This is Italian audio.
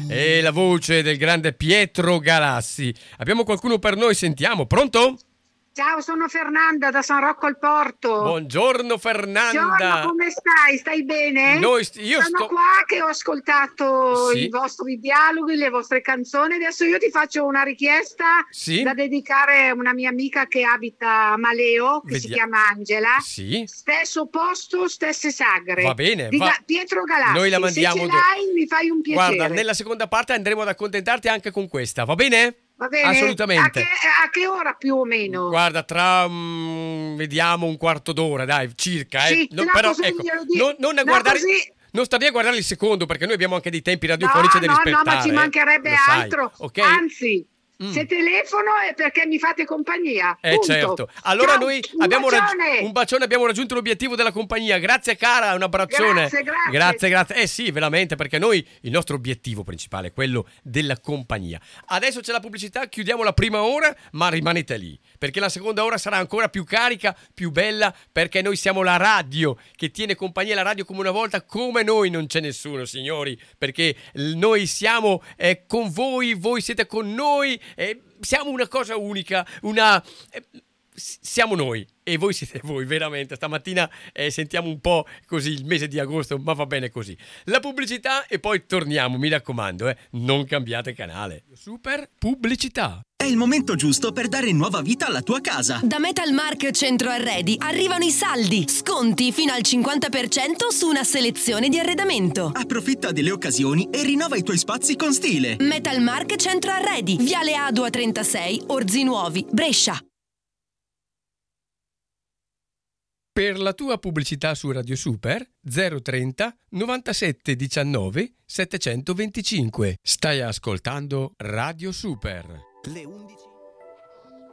E la voce del grande Pietro Galassi. Abbiamo qualcuno per noi, sentiamo. Pronto? Ciao, sono Fernanda da San Rocco al Porto. Buongiorno Fernanda. Buongiorno, come stai? Stai bene? Sono qua che ho ascoltato i vostri dialoghi, le vostre canzoni. Adesso io ti faccio una richiesta da dedicare a una mia amica che abita a Maleo, che si chiama Angela. Sì. Stesso posto, stesse sagre. Va bene. Pietro Galassi. Noi la mandiamo. Se ce l'hai, mi fai un piacere. Guarda, nella seconda parte andremo ad accontentarti anche con questa, va bene? Va bene? Assolutamente. A che ora più o meno? Guarda, tra vediamo un quarto d'ora, dai, circa. Sì, però ecco, non a guardare. Così... Non stavi a guardare il secondo, perché noi abbiamo anche dei tempi radiofonici da rispettare. No, ma ci mancherebbe altro. Okay? Anzi, se telefono è perché mi fate compagnia. Certo. Allora ciao, noi abbiamo un bacione, abbiamo raggiunto l'obiettivo della compagnia. Grazie cara, un abbraccione. Grazie. Sì, veramente, perché noi il nostro obiettivo principale è quello della compagnia. Adesso c'è la pubblicità, chiudiamo la prima ora, ma rimanete lì, perché la seconda ora sarà ancora più carica, più bella, perché noi siamo la radio che tiene compagnia, la radio come una volta. Come noi non c'è nessuno, signori, perché noi siamo con voi, voi siete con noi. Siamo una cosa unica, siamo noi e voi siete voi, veramente. Stamattina sentiamo un po' così il mese di agosto, ma va bene così. La pubblicità e poi torniamo, mi raccomando, non cambiate canale. Super pubblicità. È il momento giusto per dare nuova vita alla tua casa. Da Metalmark Centro Arredi arrivano i saldi, sconti fino al 50% su una selezione di arredamento. Approfitta delle occasioni e rinnova i tuoi spazi con stile. Metalmark Centro Arredi, Viale Adua 36, Orzinuovi, Brescia. Per la tua pubblicità su Radio Super 030 97 19 725. Stai ascoltando Radio Super. Le 11.